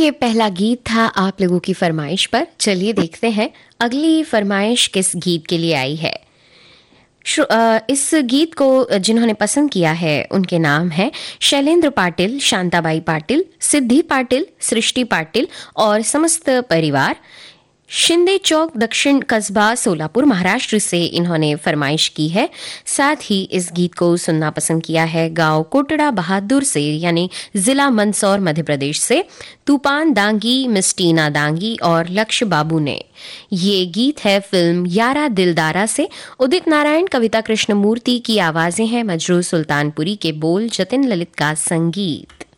ये पहला गीत था आप लोगों की फरमाइश पर। चलिए देखते हैं अगली फरमाइश किस गीत के लिए आई है। इस गीत को जिन्होंने पसंद किया है उनके नाम है शैलेंद्र पाटिल, शांताबाई पाटिल, सिद्धि पाटिल, सृष्टि पाटिल और समस्त परिवार। शिंदे चौक, दक्षिण कस्बा, सोलापुर, महाराष्ट्र से इन्होंने फरमाइश की है। साथ ही इस गीत को सुनना पसंद किया है गांव कोटड़ा बहादुर से, यानी जिला मंदसौर, मध्य प्रदेश से तूफान दांगी, मिस्टीना दांगी और लक्ष्य बाबू ने। ये गीत है फिल्म यारा दिलदारा से। उदित नारायण, कविता कृष्णमूर्ति की आवाजें हैं, मजरू सुल्तानपुरी के बोल, जतिन ललित का संगीत।